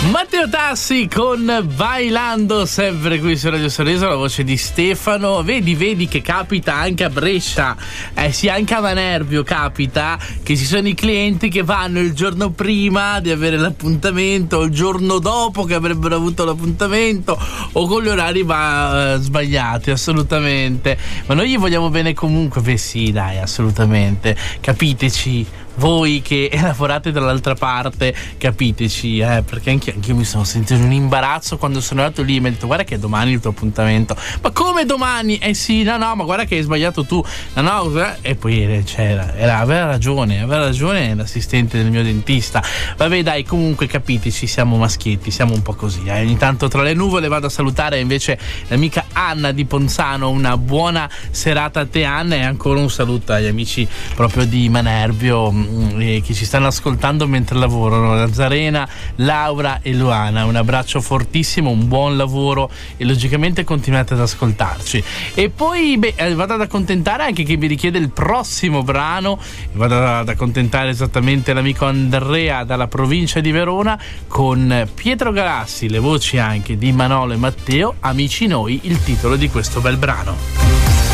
Matteo Tassi con Bailando, sempre qui su Radio Sorriso, la voce di Stefano. Vedi che capita anche a Brescia, sì, anche a Manerbio capita che ci sono i clienti che vanno il giorno prima di avere l'appuntamento, o il giorno dopo che avrebbero avuto l'appuntamento, o con gli orari sbagliati, assolutamente. Ma noi gli vogliamo bene comunque, sì, dai, assolutamente. Capiteci, voi che lavorate dall'altra parte, capiteci, perché anch'io mi sono sentito in un imbarazzo quando sono andato lì e mi ha detto: guarda che è domani il tuo appuntamento. Ma come domani? Sì, no, ma guarda che hai sbagliato tu. No, e poi aveva ragione l'assistente del mio dentista. Vabbè, dai, comunque capiteci, siamo maschietti, siamo un po' così. Ogni tanto tra le nuvole vado a salutare invece l'amica Anna di Ponzano. Una buona serata a te, Anna, e ancora un saluto agli amici proprio di Manerbio che ci stanno ascoltando mentre lavorano, Nazarena, Laura e Luana. Un abbraccio fortissimo, un buon lavoro e logicamente continuate ad ascoltarci. E poi vado ad accontentare anche chi mi richiede il prossimo brano, vado ad accontentare esattamente l'amico Andrea dalla provincia di Verona con Pietro Galassi, le voci anche di Manolo e Matteo, Amici Noi, il titolo di questo bel brano.